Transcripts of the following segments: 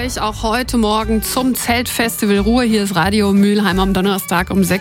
euch auch heute Morgen zum Zeltfestival Ruhr. Hier ist Radio Mülheim am Donnerstag um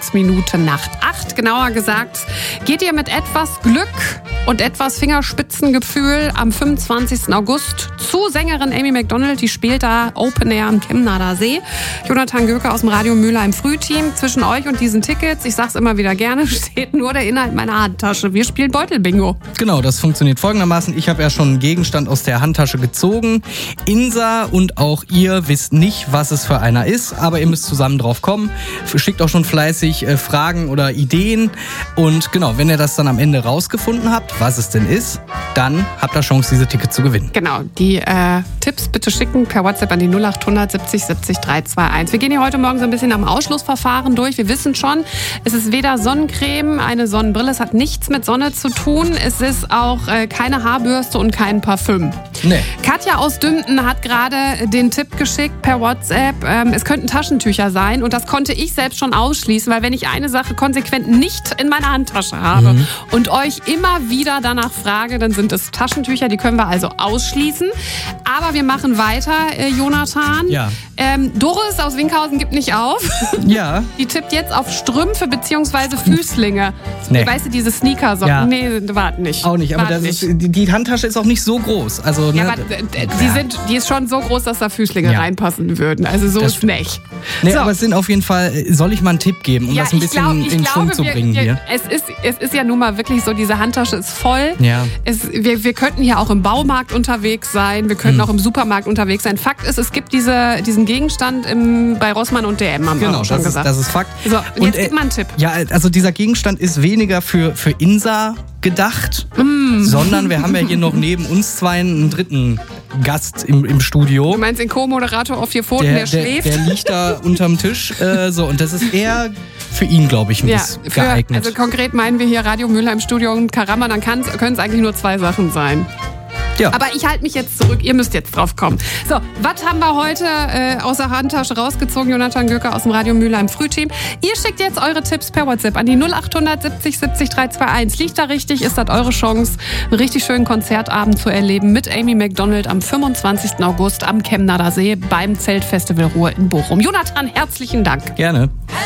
6:08. Genauer gesagt, geht ihr mit etwas Glück und etwas Fingerspitzengefühl am 25. August zu Sängerin Amy Macdonald. Die spielt da Open Air am Chemnader See. Jonathan Göke aus dem Radio Mülheim Frühteam. Zwischen euch und diesen Tickets, ich sag's immer wieder gerne, steht nur der Inhalt meiner Handtasche. Wir spielen Beutelbingo. Genau, das funktioniert folgendermaßen. Ich habe ja schon einen Gegenstand aus der Handtasche gezogen. Insa und auch ihr wisst nicht, was es für einer ist, aber ihr müsst zusammen drauf kommen. Schickt auch schon fleißig Fragen oder Ideen. Und genau, wenn ihr das dann am Ende rausgefunden habt, was es denn ist, dann habt ihr Chance, diese Tickets zu gewinnen. Genau, die Tipps bitte schicken per WhatsApp an die 0800 70 70 321. Wir gehen hier heute Morgen so ein bisschen am Ausschlussverfahren durch. Wir wissen schon, es ist weder Sonnencreme, eine Sonnenbrille, es hat nichts mit Sonne zu tun. Es ist auch keine Haarbürste und kein Parfüm. Nee. Katja aus Dümten hat gerade den Tipp geschickt per WhatsApp, es könnten Taschentücher sein und das konnte ich selbst schon ausschließen, weil wenn ich eine Sache konsequent nicht in meiner Handtasche habe und euch immer wieder danach frage, dann sind es Taschentücher, die können wir also ausschließen. Aber wir machen weiter, Jonathan. Ja. Doris aus Winkhausen gibt nicht auf. Ja. Die tippt jetzt auf Strümpfe bzw. Füßlinge. Nee. Weißt du, diese Sneakersocken? Ja. Nee, warte nicht. Auch nicht, aber das ist, die Handtasche ist auch nicht so groß. Also, Ja, ne, aber die ist schon so groß, dass da Füßlinge reinpassen würden. Also so Das ist stimmt. nicht. Nee, So. aber es sind auf jeden Fall, soll ich mal einen Tipp geben, um das ein bisschen in Schwung zu bringen hier? Es ist ja nun mal wirklich so, diese Handtasche ist voll. Ja. Wir könnten hier auch im Baumarkt unterwegs sein, wir könnten auch im Supermarkt unterwegs sein. Fakt ist, es gibt diesen Gegenstand bei Rossmann und DM, haben wir Genau, auch schon das gesagt. ist Fakt. So, und jetzt gib mal einen Tipp. Ja, also dieser Gegenstand ist weniger für Insa gedacht, sondern wir haben ja hier noch neben uns zwei einen dritten Gast im Studio. Du meinst den Co-Moderator auf 4 Pfoten, der schläft? Der liegt da unterm Tisch. Und das ist eher für ihn, glaube ich, ein bisschen geeignet. Also konkret meinen wir hier Radio Mülheim Studio und Karamba, dann können es eigentlich nur 2 Sachen sein. Ja. Aber ich halte mich jetzt zurück, ihr müsst jetzt drauf kommen. So, was haben wir heute aus der Handtasche rausgezogen? Jonathan Göke aus dem Radio Mülheim Frühteam. Ihr schickt jetzt eure Tipps per WhatsApp an die 0800 70 70 321. Liegt da richtig? Ist das eure Chance, einen richtig schönen Konzertabend zu erleben mit Amy Macdonald am 25. August am Chemnader See beim Zeltfestival Ruhr in Bochum. Jonathan, herzlichen Dank. Gerne.